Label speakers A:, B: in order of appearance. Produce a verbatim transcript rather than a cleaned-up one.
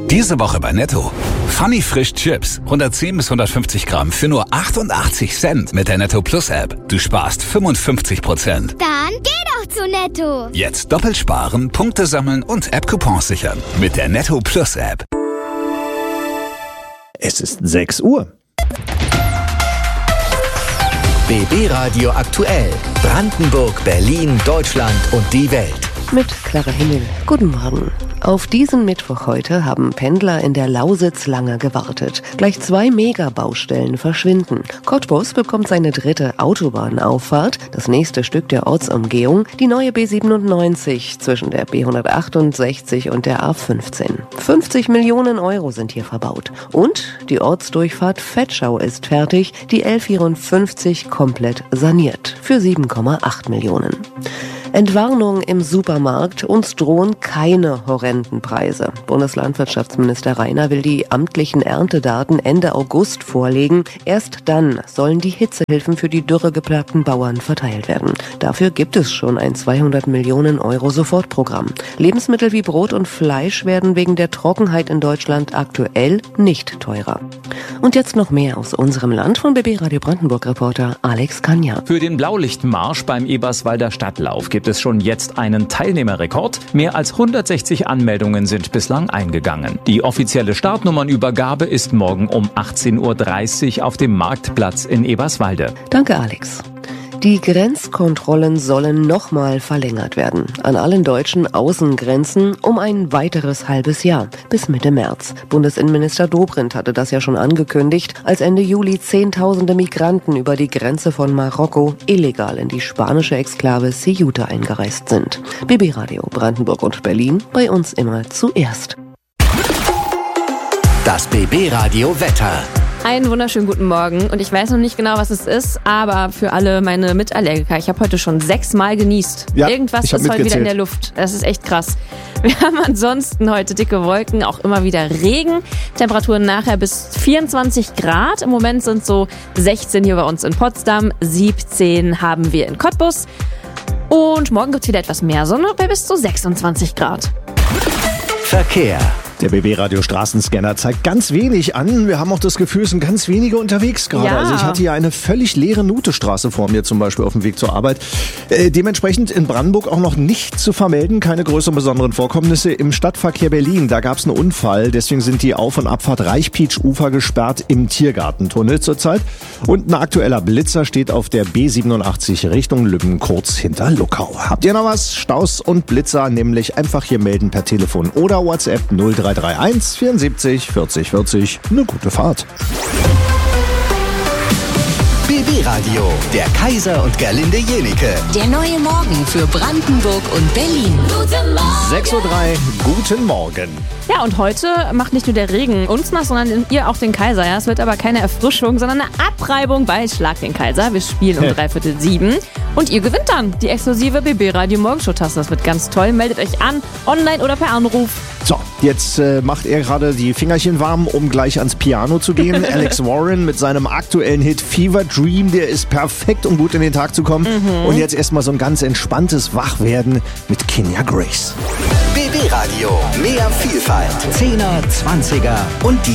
A: Diese Woche bei Netto. Funny Frisch Chips. hundertzehn bis hundertfünfzig Gramm für nur achtundachtzig Cent mit der Netto Plus App. Du sparst fünfundfünfzig Prozent.
B: Dann geh doch zu Netto.
A: Jetzt doppelt sparen, Punkte sammeln und App-Coupons sichern. Mit der Netto Plus App.
C: Es ist sechs Uhr.
D: B B Radio aktuell. Brandenburg, Berlin, Deutschland und die Welt.
E: Mit Clara Himmel. Guten Morgen. Auf diesen Mittwoch heute haben Pendler in der Lausitz lange gewartet. Gleich zwei Megabaustellen verschwinden. Cottbus bekommt seine dritte Autobahnauffahrt, das nächste Stück der Ortsumgehung, die neue B siebenundneunzig zwischen der B hundertachtundsechzig und der A fünfzehn. fünfzig Millionen Euro sind hier verbaut. Und die Ortsdurchfahrt Vetschau ist fertig, die L vierundfünfzig komplett saniert. Für sieben Komma acht Millionen. Entwarnung im Supermarkt, uns drohen keine horrenden Preise. Bundeslandwirtschaftsminister Rainer will die amtlichen Erntedaten Ende August vorlegen. Erst dann sollen die Hitzehilfen für die dürregeplagten Bauern verteilt werden. Dafür gibt es schon ein zweihundert Millionen Euro Sofortprogramm. Lebensmittel wie Brot und Fleisch werden wegen der Trockenheit in Deutschland aktuell nicht teurer. Und jetzt noch mehr aus unserem Land von B B Radio Brandenburg-Reporter Alex Kanja.
F: Für den Blaulichtmarsch beim Eberswalder Stadtlauf gibt es schon jetzt einen Teilnehmerrekord. Mehr als hundertsechzig Anmeldungen sind bislang eingegangen. Die offizielle Startnummernübergabe ist morgen um achtzehn Uhr dreißig auf dem Marktplatz in Eberswalde.
E: Danke, Alex. Die Grenzkontrollen sollen nochmal verlängert werden. An allen deutschen Außengrenzen um ein weiteres halbes Jahr, bis Mitte März. Bundesinnenminister Dobrindt hatte das ja schon angekündigt, als Ende Juli Zehntausende Migranten über die Grenze von Marokko illegal in die spanische Exklave Ceuta eingereist sind. B B Radio Brandenburg und Berlin, bei uns immer zuerst.
D: Das B B Radio Wetter.
G: Einen wunderschönen guten Morgen und ich weiß noch nicht genau, was es ist, aber für alle meine Mitallergiker, ich habe heute schon sechsmal genießt.
C: Ja,
G: Irgendwas ist heute wieder in der Luft. Das ist echt krass. Wir haben ansonsten heute dicke Wolken, auch immer wieder Regen. Temperaturen nachher bis vierundzwanzig Grad. Im Moment sind so sechzehn hier bei uns in Potsdam, siebzehn haben wir in Cottbus. Und morgen gibt es wieder etwas mehr Sonne bei bis zu sechsundzwanzig Grad.
D: Verkehr.
C: Der B B Radio Straßenscanner zeigt ganz wenig an. Wir haben auch das Gefühl, es sind ganz wenige unterwegs gerade.
G: Ja.
C: Also ich hatte hier eine völlig leere Nutestraße vor mir zum Beispiel auf dem Weg zur Arbeit. Äh, dementsprechend in Brandenburg auch noch nicht zu vermelden, keine größeren besonderen Vorkommnisse. Im Stadtverkehr Berlin, da gab es einen Unfall. Deswegen sind die Auf- und Abfahrt Reichpietsch-Ufer gesperrt im Tiergartentunnel zurzeit. Und ein aktueller Blitzer steht auf der B siebenundachtzig Richtung Lübben, kurz hinter Luckau. Habt ihr noch was? Staus und Blitzer, nämlich einfach hier melden per Telefon oder WhatsApp null drei drei eins vierundsiebzig vierzig vierzig. Eine gute Fahrt.
D: B B Radio, der Kaiser und Gerlinde Jenike.
H: Der neue Morgen für Brandenburg und Berlin. Guten Morgen.
C: sechs Uhr drei, guten Morgen.
G: Ja, und heute macht nicht nur der Regen uns nass, sondern ihr auch den Kaiser. Ja, es wird aber keine Erfrischung, sondern eine Abreibung bei Schlag den Kaiser. Wir spielen um dreiviertel sieben. Und ihr gewinnt dann die exklusive B B Radio Morgenshow-Tasse. Das wird ganz toll. Meldet euch an, online oder per Anruf.
C: So, jetzt äh, macht er gerade die Fingerchen warm, um gleich ans Piano zu gehen. Alex Warren mit seinem aktuellen Hit Fever Dream, der ist perfekt, um gut in den Tag zu kommen. Mhm. Und jetzt erstmal so ein ganz entspanntes Wachwerden mit Kenya Grace.
D: B B Radio, mehr Vielfalt. Zehner, Zwanziger und die